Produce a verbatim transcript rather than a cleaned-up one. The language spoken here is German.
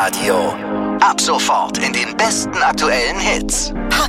Radio. Ab sofort in den besten aktuellen Hits.